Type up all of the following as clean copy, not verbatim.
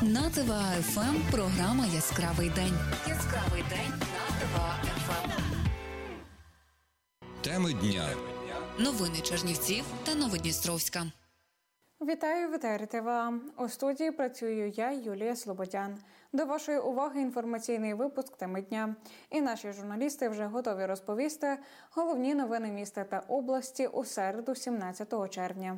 На ТВА-ФМ програма «Яскравий день». Яскравий день на ТВА-ФМ. Теми дня. Новини Чернівців та Новодністровська. Вітаю, ТВА. У студії працюю я, Юлія Слободян. До вашої уваги інформаційний випуск «Теми дня». І наші журналісти вже готові розповісти головні новини міста та області у середу, 17 червня.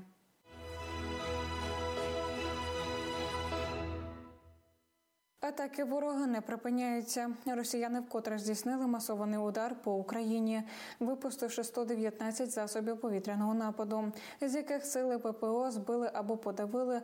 Атаки ворога не припиняються. Росіяни вкотре здійснили масований удар по Україні, випустивши 119 засобів повітряного нападу, з яких сили ППО збили або подавили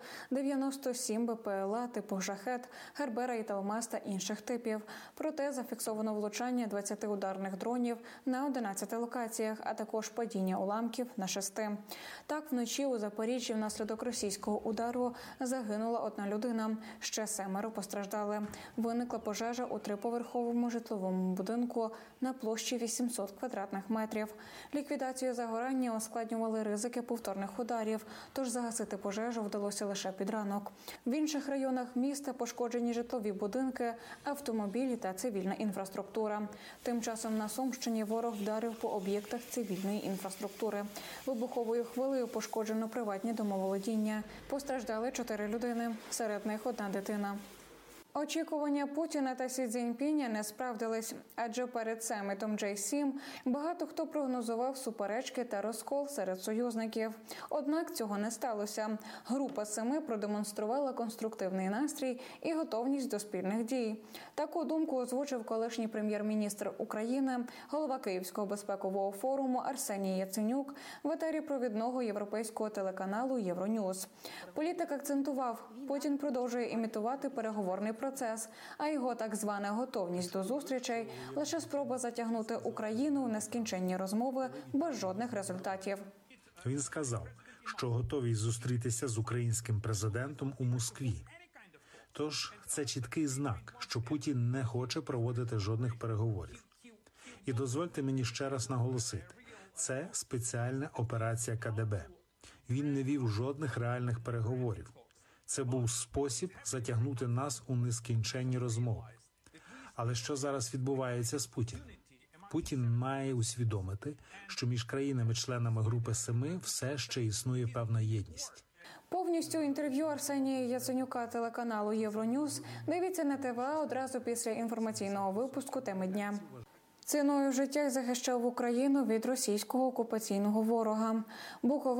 97 БПЛА типу «Шахет», «Гербера» і «Талмас» та інших типів. Проте зафіксовано влучання 20 ударних дронів на 11 локаціях, а також падіння уламків на 6. Так, вночі у Запоріжжі внаслідок російського удару загинула 1 людина, ще 7 постраждали. Виникла пожежа у 3-поверховому житловому будинку на площі 800 квадратних метрів. Ліквідацію загорання ускладнювали ризики повторних ударів, тож загасити пожежу вдалося лише під ранок. В інших районах міста пошкоджені житлові будинки, автомобілі та цивільна інфраструктура. Тим часом на Сумщині ворог вдарив по об'єктах цивільної інфраструктури. Вибуховою хвилею пошкоджено приватні домоволодіння. Постраждали 4 людини, серед них 1 дитина. Очікування Путіна та Сі Цзіньпіня не справдились, адже перед самітом J7 багато хто прогнозував суперечки та розкол серед союзників. Однак цього не сталося. Група 7 продемонструвала конструктивний настрій і готовність до спільних дій. Таку думку озвучив колишній прем'єр-міністр України, голова Київського безпекового форуму Арсеній Яценюк в етері провідного європейського телеканалу «Євроньюз». Політик акцентував, Путін продовжує імітувати переговорний процес, а його так звана готовність до зустрічей – лише спроба затягнути Україну в нескінченні розмови без жодних результатів. Він сказав, що готовий зустрітися з українським президентом у Москві. Тож це чіткий знак, що Путін не хоче проводити жодних переговорів. І дозвольте мені ще раз наголосити – це спеціальна операція КДБ. Він не вів жодних реальних переговорів. Це був спосіб затягнути нас у нескінченні розмови. Але що зараз відбувається з Путіним? Путін має усвідомити, що між країнами-членами Групи 7 все ще існує певна єдність. Повністю інтерв'ю Арсенія Яценюка телеканалу «Євроньюз» дивіться на ТВА одразу після інформаційного випуску «Теми дня». Ціною життя захищав Україну від російського окупаційного ворога.